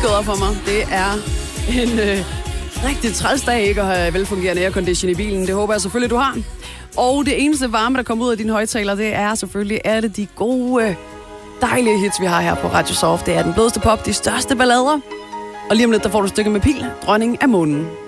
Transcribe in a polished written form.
gået op for mig. Det er en rigtig træls dag ikke at have velfungerende aircondition i bilen. Det håber jeg selvfølgelig, du har. Og det eneste varme, der kommer ud af dine højttaler, det er selvfølgelig de gode, dejlige hits, vi har her på Radio Soft. Det er den blødeste pop, de største ballader. Og lige om lidt, der får du et stykke med Pil, dronning af månen.